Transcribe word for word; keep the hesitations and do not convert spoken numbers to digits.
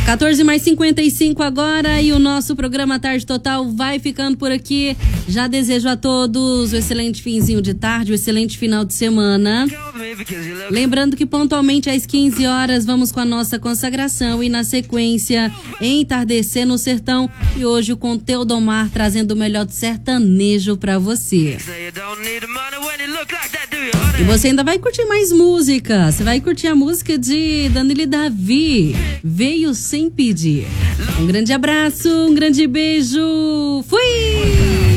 quatorze mais cinquenta e cinco agora e o nosso programa Tarde Total vai ficando por aqui. Já desejo a todos um excelente finzinho de tarde, um excelente final de semana. Lembrando que pontualmente às quinze horas vamos com a nossa consagração e na sequência Entardecer no Sertão e hoje com o Teodomar trazendo o melhor do sertanejo pra você. E você ainda vai curtir mais música. Você vai curtir a música de Danilo e Davi, Veio Sem Pedir. Um grande abraço, um grande beijo. Fui!